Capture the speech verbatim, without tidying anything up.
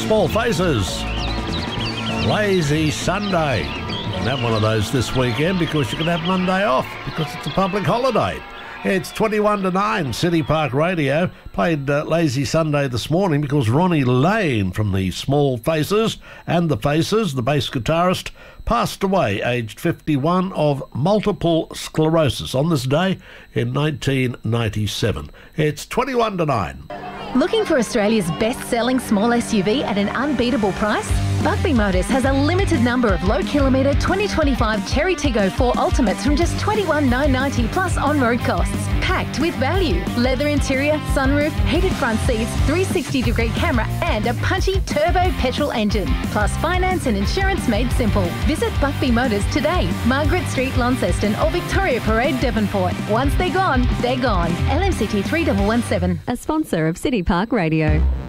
Small Faces. Lazy Sunday. You can have one of those this weekend because you can have Monday off because it's a public holiday. It's twenty-one to nine, City Park Radio. Played uh, Lazy Sunday this morning because Ronnie Lane from the Small Faces and the Faces, the bass guitarist, passed away aged fifty-one of multiple sclerosis on this day in nineteen ninety-seven. It's twenty-one to nine. Looking for Australia's best-selling small S U V at an unbeatable price? Buckby Motors has a limited number of low-kilometre twenty twenty-five Cherry Tiggo four Ultimates from just twenty-one thousand nine hundred ninety plus on-road costs. Packed with value. Leather interior, sunroof, heated front seats, three sixty degree camera and a punchy turbo petrol engine. Plus finance and insurance made simple. Visit Buckby Motors today. Margaret Street, Launceston or Victoria Parade, Devonport. Once they're gone, they're gone. L M C T three one one seven. A sponsor of City Park Radio.